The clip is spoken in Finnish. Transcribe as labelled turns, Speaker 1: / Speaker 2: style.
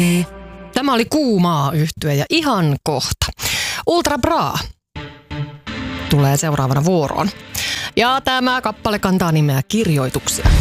Speaker 1: Tämä oli Kuumaa -yhtye ja ihan kohta Ultra Bra tulee seuraavana vuoroon. Ja tämä kappale kantaa nimeä Kirjoituksia.